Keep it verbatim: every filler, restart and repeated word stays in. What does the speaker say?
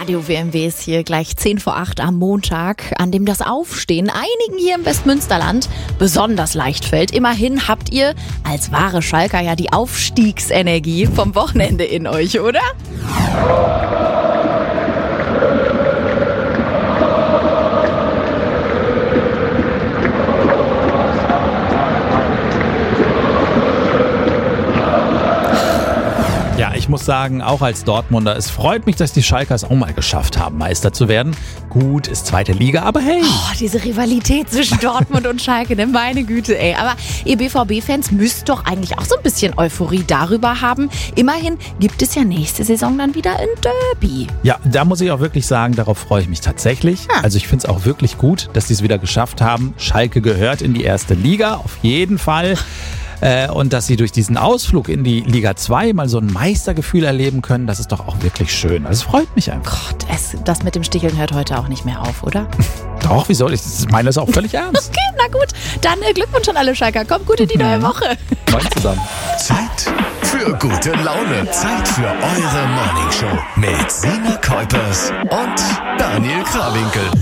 Radio W M W ist hier gleich zehn vor acht am Montag, an dem das Aufstehen einigen hier im Westmünsterland besonders leicht fällt. Immerhin habt ihr als wahre Schalker ja die Aufstiegsenergie vom Wochenende in euch, oder? Ja, ich muss sagen, auch als Dortmunder, es freut mich, dass die Schalkers auch mal geschafft haben, Meister zu werden. Gut, ist zweite Liga, aber hey. Oh, diese Rivalität zwischen Dortmund und Schalke, ne? Meine Güte, ey. Aber ihr B V B-Fans müsst doch eigentlich auch so ein bisschen Euphorie darüber haben. Immerhin gibt es ja nächste Saison dann wieder ein Derby. Ja, da muss ich auch wirklich sagen, darauf freue ich mich tatsächlich. Ja. Also ich finde es auch wirklich gut, dass die es wieder geschafft haben. Schalke gehört in die erste Liga, auf jeden Fall. Äh, und dass sie durch diesen Ausflug in die Liga zwei mal so ein Meistergefühl erleben können, das ist doch auch wirklich schön. Also es freut mich einfach. Gott, es, das mit dem Sticheln hört heute auch nicht mehr auf, oder? Doch, wie soll ich? Ich meine das auch völlig ernst. Okay, na gut. Dann äh, Glückwunsch an alle Schalker. Kommt gut in die neue Woche. Moin zusammen. Zeit für gute Laune. Zeit für eure Morningshow mit Sina Kuipers und Daniel Krawinkel.